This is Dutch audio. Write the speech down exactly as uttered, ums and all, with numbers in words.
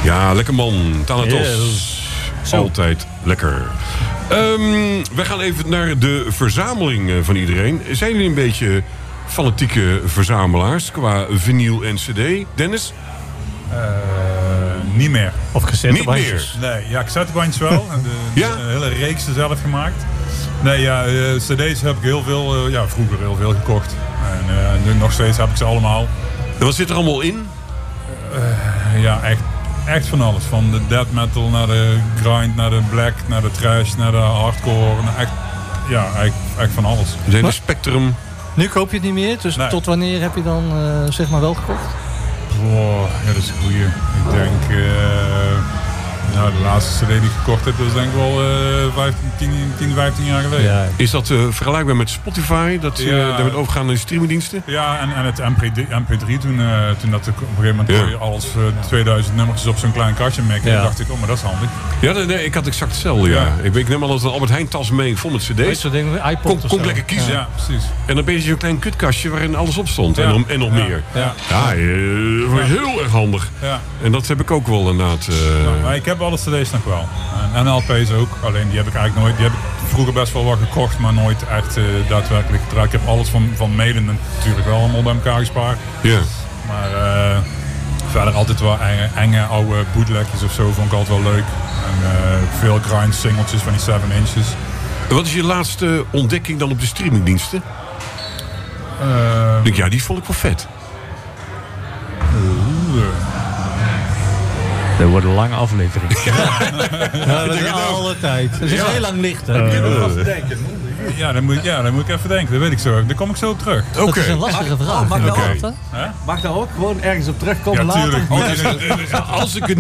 Ja, lekker man. Thanatos. Yes. Altijd lekker. Um, wij gaan even naar de verzameling van iedereen. Zijn jullie een beetje fanatieke verzamelaars qua vinyl en cd? Dennis? Uh, niet meer. Of cassettebandjes? Nee, ja, cassettebandjes wel. De, ja? Een hele reeks er zelf gemaakt. Nee, ja, uh, cd's heb ik heel veel, uh, ja, vroeger heel veel gekocht. En uh, nu nog steeds heb ik ze allemaal. En wat zit er allemaal in? Uh, ja, echt, echt van alles. Van de death metal naar de grind, naar de black, naar de trash, naar de hardcore. Naar echt, ja, echt, echt van alles. Het hele spectrum. Nu koop je het niet meer, dus nee. Tot wanneer heb je dan uh, zeg maar wel gekocht? Oh, ja, dat is een goeie. Ik denk, uh, nou, de laatste cd die ik gekocht heb, dat is denk ik wel uh, vijftien, tien, vijftien jaar geleden. Ja. Is dat uh, vergelijkbaar met Spotify, dat uh, ja. daar bent overgegaan naar de streamingdiensten? Ja, en, en het M P drie toen, uh, toen dat op een gegeven moment ja. alles uh, tweeduizend nummertjes op zo'n klein kastje mikken. Ja. dacht ik, oh, maar dat is handig. Ja, nee, ik had exact hetzelfde, ja. ja. Ik, ik neem altijd een Albert Heijn tas mee, vol met cd's. Kon, kon lekker kiezen. Ja, precies. En dan ben je zo'n klein kutkastje waarin alles op stond. Ja. En, en, en nog ja. meer. Ja, ja. ja uh, was heel erg handig. Ja. En dat heb ik ook wel inderdaad. Uh... Ja, maar ik heb alle cd's nog wel. En, en L P's ook. Alleen die heb ik eigenlijk nooit. Die heb ik vroeger best wel wat gekocht, maar nooit echt uh, daadwerkelijk gedraaid. Ik heb alles van, van Maiden natuurlijk wel allemaal bij elkaar gespaard. Ja. Maar uh, verder altijd wel enge, enge oude bootlegjes of zo vond ik altijd wel leuk. En uh, veel grind singeltjes van die seven inches. Wat is je laatste ontdekking dan op de streamingdiensten? Uh, ik denk, ja, die vond ik wel vet. Uh, Dat wordt een lange aflevering. Ja, ja, dat is alle tijd. Het is ja. heel lang licht. Hè? Uh, uh. Ja, dan moet, ja, dan moet ik even denken. Dat weet ik zo. Daar kom ik zo op terug. Okay. Dat is een lastige vraag. Oh, mag, okay. dat ook, mag daar ook gewoon ergens op terugkomen ja, later? Oh, als ik het